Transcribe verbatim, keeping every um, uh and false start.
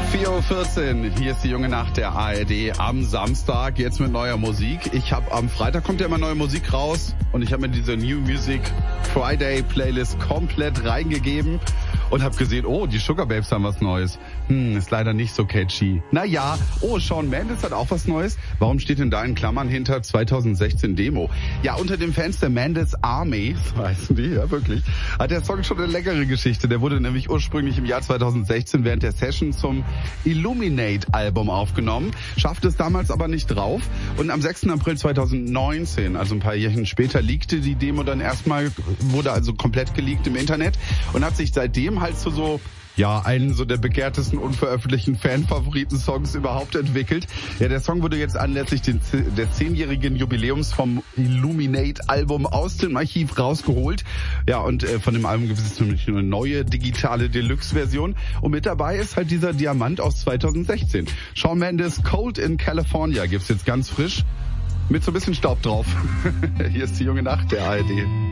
vier Uhr vierzehn, hier ist die junge Nacht der A R D am Samstag, jetzt mit neuer Musik. Ich habe am Freitag kommt ja immer neue Musik raus und ich habe mir diese New Music Friday Playlist komplett reingegeben und habe gesehen, oh, die Sugar Babes haben was Neues. Hm, ist leider nicht so catchy. Naja, oh, Shawn Mendes hat auch was Neues. Warum steht denn da in Klammern hinter zwanzig sechzehn Demo? Ja, unter den Fans der Mendes Army, so heißen die, ja wirklich, hat der Song schon eine leckere Geschichte. Der wurde nämlich ursprünglich im Jahr zwanzig sechzehn während der Session zum Illuminate-Album aufgenommen, schaffte es damals aber nicht drauf. Und am sechsten April zweitausendneunzehn, also ein paar Jährchen später, leakte die Demo dann erstmal, wurde also komplett geleakt im Internet und hat sich seitdem halt zu so, ja, einen so der begehrtesten unveröffentlichten Fan-Favoriten-Songs überhaupt entwickelt. Ja, der Song wurde jetzt anlässlich den, des zehnjährigen Jubiläums vom Illuminate-Album aus dem Archiv rausgeholt. Ja, und äh, von dem Album gibt es nämlich eine neue digitale Deluxe-Version. Und mit dabei ist halt dieser Diamant aus zwanzig sechzehn. Shawn Mendes Cold in California gibt's jetzt ganz frisch mit so ein bisschen Staub drauf. Hier ist die junge Nacht der A R D.